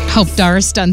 Hope Darst on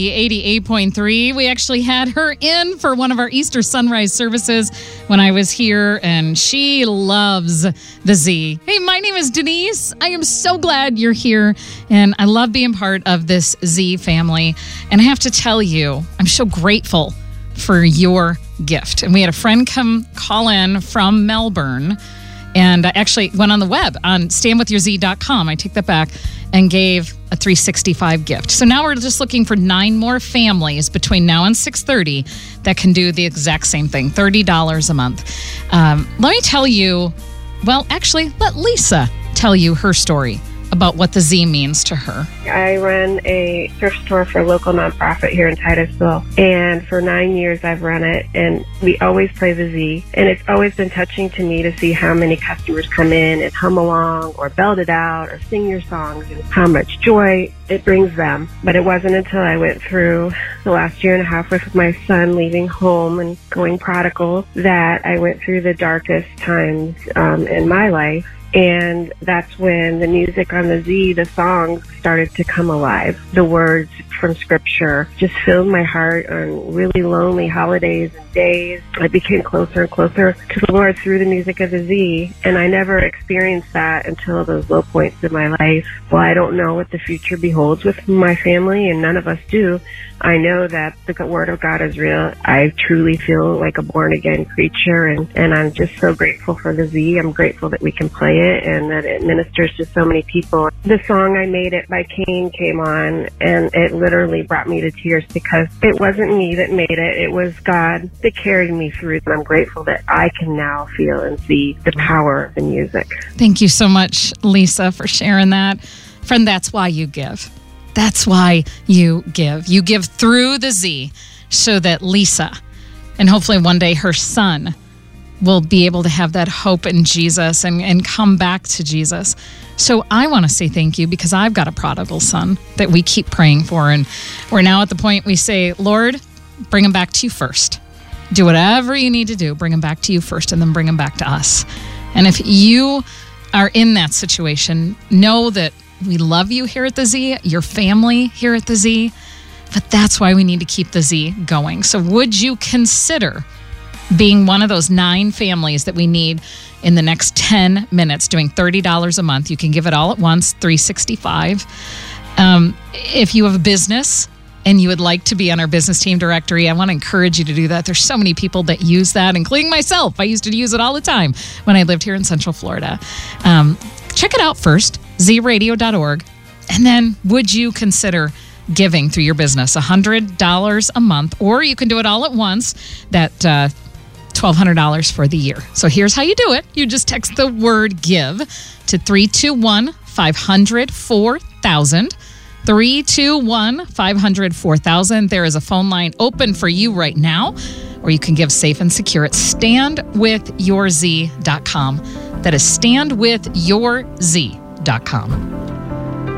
Z88.3. We actually had her in for one of our Easter sunrise services when I was here, and she loves the Z. Hey, my name is Denise. I am so glad you're here, and I love being part of this Z family. And I have to tell you, I'm so grateful for your gift. And we had a friend call in from Melbourne, and I actually went on the web on standwithyourz.com. I take that back, and gave a 365 gift. So now we're just looking for 9 more families between now and 6:30 that can do the exact same thing, $30 a month. Let me tell you, well, actually, let Lisa tell you her story about what the Z means to her. I run a thrift store for a local nonprofit here in Titusville, and for 9 years I've run it, and we always play the Z, and it's always been touching to me to see how many customers come in and hum along or belt it out or sing your songs and how much joy it brings them. But it wasn't until I went through the last year and a half with my son leaving home and going prodigal that I went through the darkest times in my life. And that's when the music on the Z, the songs, started to come alive. The words from Scripture just filled my heart on really lonely holidays and days. I became closer and closer to the Lord through the music of the Z, and I never experienced that until those low points in my life. Well, I don't know what the future beholds with my family, and none of us do. I know that the Word of God is real. I truly feel like a born-again creature, and I'm just so grateful for the Z. I'm grateful that we can play it and that it ministers to so many people. The song I Made It by Kane came on, and it literally brought me to tears because it wasn't me that made it. It was God that carried me through, and I'm grateful that I can now feel and see the power of the music. Thank you so much, Lisa, for sharing that. Friend, that's why you give. That's why you give. You give through the Z so that Lisa, and hopefully one day her son, will be able to have that hope in Jesus and come back to Jesus. So I want to say thank you because I've got a prodigal son that we keep praying for. And we're now at the point we say, Lord, bring him back to you first. Do whatever you need to do. Bring him back to you first and then bring him back to us. And if you are in that situation, know that we love you here at the Z, your family here at the Z, but that's why we need to keep the Z going. So would you consider being one of those 9 families that we need in the next 10 minutes, doing $30 a month? You can give it all at once, $365. If you have a business and you would like to be on our business team directory, I want to encourage you to do that. There's so many people that use that, including myself. I used to use it all the time when I lived here in Central Florida. Check it out first, zradio.org. And then would you consider giving through your business $100 a month, or you can do it all at once, that $1,200 for the year. So here's how you do it. You just text the word give to 321-500-4000. 321-500-4000. There is a phone line open for you right now, or you can give safe and secure at standwithyourz.com. That is standwithyourz.com.